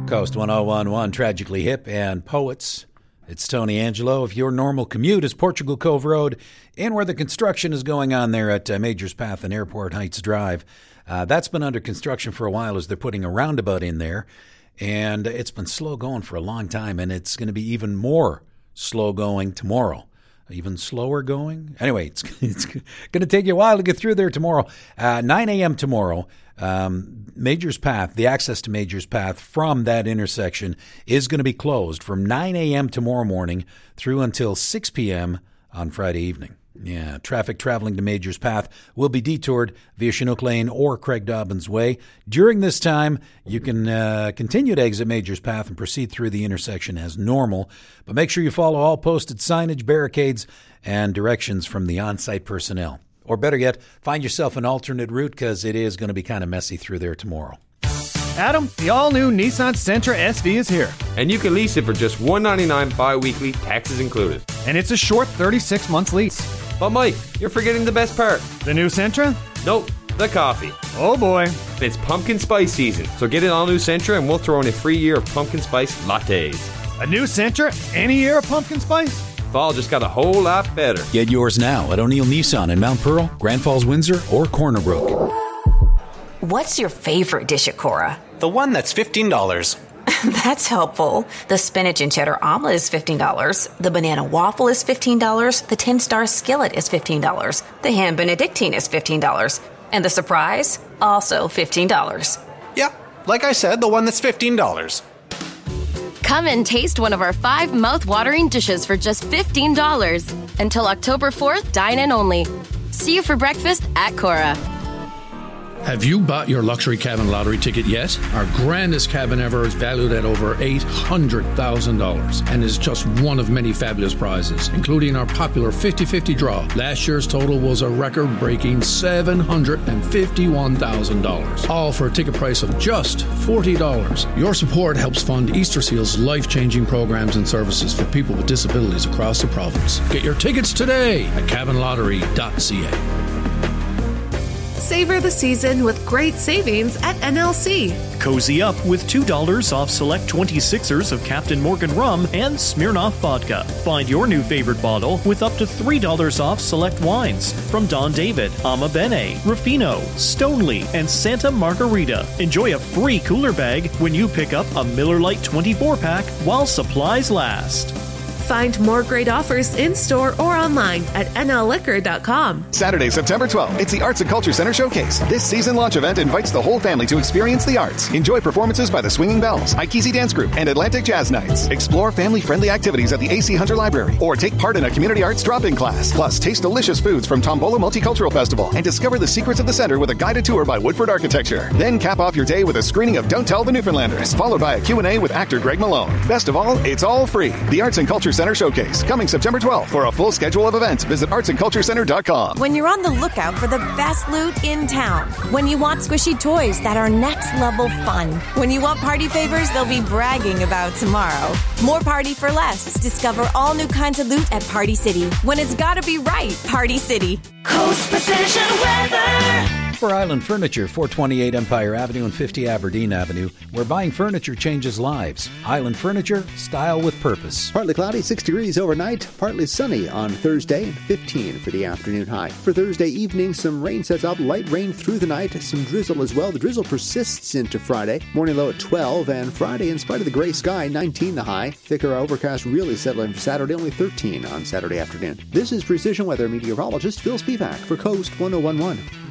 Coast 1011, Tragically Hip and Poets. It's Tony Angelo. If your normal commute is Portugal Cove Road and where the construction is going on there at Majors Path and Airport Heights Drive, that's been under construction for a while as they're putting a roundabout in there. And it's been slow going for a long time, and it's going to be even more slow going tomorrow. Even slower going? Anyway, it's going to take you a while to get through there tomorrow. 9 a.m. tomorrow, Majors Path, the access to Majors Path from that intersection is going to be closed from 9 a.m. tomorrow morning through until 6 p.m. on Friday evening. Yeah, traffic traveling to Majors Path will be detoured via Chinook Lane or Craig Dobbins Way. During this time, you can continue to exit Majors Path and proceed through the intersection as normal, but make sure you follow all posted signage, barricades, and directions from the on-site personnel. Or better yet, find yourself an alternate route because it is going to be kind of messy through there tomorrow. Adam, the all-new Nissan Sentra SV is here. And you can lease it for just $199 bi-weekly, taxes included. And it's a short 36-month lease. But Mike, you're forgetting the best part. The new Sentra? Nope, the coffee. Oh boy. It's pumpkin spice season, so get an all-new Sentra and we'll throw in a free year of pumpkin spice lattes. A new Sentra? Any year of pumpkin spice? Fall just got a whole lot better. Get yours now at O'Neill Nissan in Mount Pearl, Grand Falls, Windsor, or Corner Brook. What's your favorite dish at Cora? The one that's $15. That's helpful. The spinach and cheddar omelet is $15. The banana waffle is $15. The 10-star skillet is $15. The ham benedictine is $15. And the surprise? Also $15. Yeah, like I said, the one that's $15. Come and taste one of our 5 mouth-watering dishes for just $15. Until October 4th, dine-in only. See you for breakfast at Cora. Have you bought your luxury cabin lottery ticket yet? Our grandest cabin ever is valued at over $800,000 and is just one of many fabulous prizes, including our popular 50-50 draw. Last year's total was a record-breaking $751,000, all for a ticket price of just $40. Your support helps fund Easter Seal's life-changing programs and services for people with disabilities across the province. Get your tickets today at cabinlottery.ca. Savor the season with great savings at NLC. Cozy up with $2 off select 26ers of Captain Morgan rum and Smirnoff vodka. Find your new favorite bottle with up to $3 off select wines from Don David, Ama Bene, Ruffino, Stoneleigh, and Santa Margarita. Enjoy a free cooler bag when you pick up a Miller Lite 24-pack while supplies last. Find more great offers in-store or online at nlliquor.com. Saturday, September 12th, it's the Arts and Culture Center Showcase. This season launch event invites the whole family to experience the arts. Enjoy performances by the Swinging Bells, Ikesi Dance Group, and Atlantic Jazz Nights. Explore family-friendly activities at the A.C. Hunter Library, or take part in a community arts drop-in class. Plus, taste delicious foods from Tombolo Multicultural Festival and discover the secrets of the center with a guided tour by Woodford Architecture. Then cap off your day with a screening of Don't Tell the Newfoundlanders, followed by a Q&A with actor Greg Malone. Best of all, it's all free. The Arts and Culture Center Showcase, coming September 12th. For a full schedule of events, visit artsandculturecenter.com. When you're on the lookout for the best loot in town, when you want squishy toys that are next level fun, when you want party favors they'll be bragging about tomorrow. More party for less. Discover all new kinds of loot at Party City. When it's gotta be right, Party City. Coast Precision Weather. For Island Furniture, 428 Empire Avenue and 50 Aberdeen Avenue, where buying furniture changes lives. Island Furniture, style with purpose. Partly cloudy, 6 degrees overnight. Partly sunny on Thursday, and 15 for the afternoon high. For Thursday evening, some rain sets up, light rain through the night, some drizzle as well. The drizzle persists into Friday. Morning low at 12, and Friday, in spite of the gray sky, 19 the high. Thicker overcast really settling for Saturday, only 13 on Saturday afternoon. This is Precision Weather meteorologist Phil Spivak for Coast 1011.